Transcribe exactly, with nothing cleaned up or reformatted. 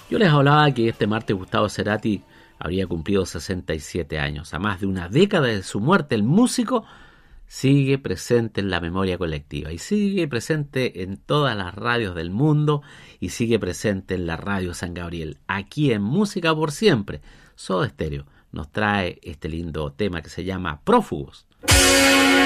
Yo les hablaba que este martes Gustavo Cerati habría cumplido sesenta y siete años. A más de una década de su muerte, el músico sigue presente en la memoria colectiva y sigue presente en todas las radios del mundo y sigue presente en la radio San Gabriel. Aquí en Música por Siempre, Soda Stereo nos trae este lindo tema que se llama Prófugos.